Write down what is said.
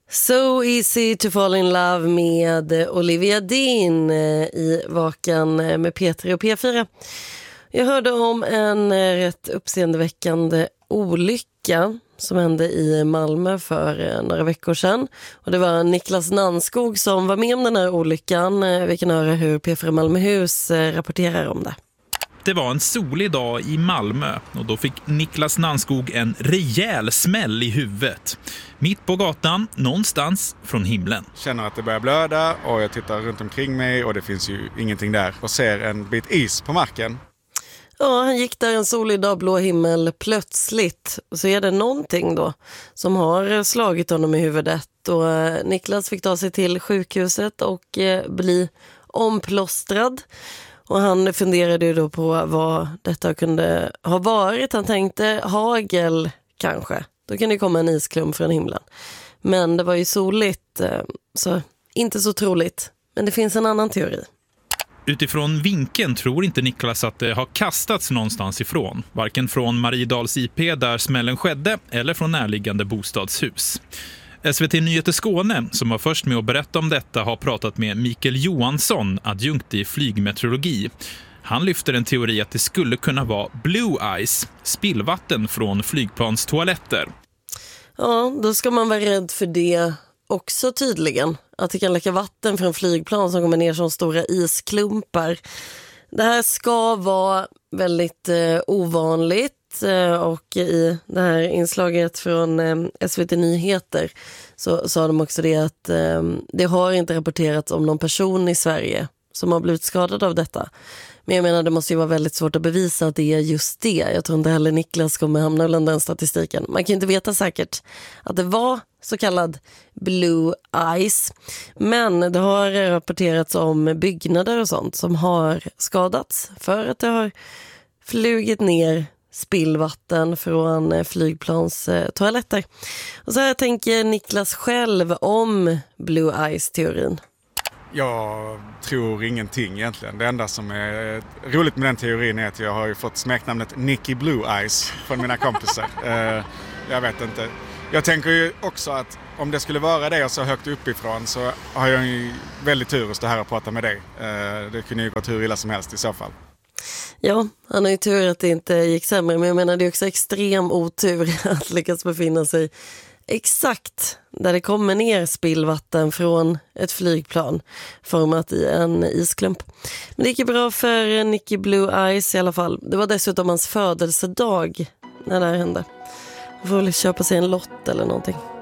So easy to fall in love med Olivia Dean i Vakan med P3 och P4. Jag hörde om en rätt uppseendeväckande olycka som hände i Malmö för några veckor sedan. Och det var Niklas Nannskog som var med om den här olyckan. Vi kan höra hur P4 Malmöhus rapporterar om det. Det var en solig dag i Malmö och då fick Niklas Nannskog en rejäl smäll i huvudet. Mitt på gatan, någonstans från himlen. Känner att det börjar blöda och jag tittar runt omkring mig och det finns ju ingenting där. Och ser en bit is på marken. Ja, han gick där en solig dag, blå himmel, plötsligt. Och så är det någonting då som har slagit honom i huvudet. Och Niklas fick ta sig till sjukhuset och bli omplåstrad. Och han funderade ju då på vad detta kunde ha varit. Han tänkte hagel kanske. Då kan det komma en isklump från himlen. Men det var ju soligt, så inte så troligt. Men det finns en annan teori. Utifrån vinkeln tror inte Niklas att det har kastats någonstans ifrån. Varken från Mariedals IP där smällen skedde eller från närliggande bostadshus. SVT Nyheter Skåne, som var först med att berätta om detta, har pratat med Mikael Johansson, adjunkt i flygmeteorologi. Han lyfter en teori att det skulle kunna vara blue ice, spillvatten från flygplanstoaletter. Ja, då ska man vara rädd för det också tydligen. Att det kan läcka vatten från flygplan som kommer ner som stora isklumpar. Det här ska vara väldigt ovanligt. Och i det här inslaget från SVT Nyheter så sa de också det att det har inte rapporterats om någon person i Sverige som har blivit skadad av detta. Men jag menar, det måste ju vara väldigt svårt att bevisa att det är just det. Jag tror inte heller Niklas kommer hamna under den statistiken. Man kan ju inte veta säkert att det var så kallad blue ice. Men det har rapporterats om byggnader och sånt som har skadats för att det har flugit ner spillvatten från flygplans toaletter. Och så här tänker Niklas själv om blue ice-teorin. Jag tror ingenting egentligen. Det enda som är roligt med den teorin är att jag har ju fått smeknamnet Nicky Blue Eyes från mina kompisar. Jag vet inte. Jag tänker ju också att om det skulle vara det och så högt uppifrån så har jag ju väldigt tur att stå här och prata med dig. Det kunde ju gått hur illa som helst i så fall. Ja, han har ju tur att det inte gick sämre, men jag menar det är också extrem otur att lyckas befinna sig exakt där det kommer ner spillvatten från ett flygplan format i en isklump. Men det gick ju bra för Nicky Blue Ice i alla fall. Det var dessutom hans födelsedag när det här hände. Han får väl köpa sig en lott eller någonting.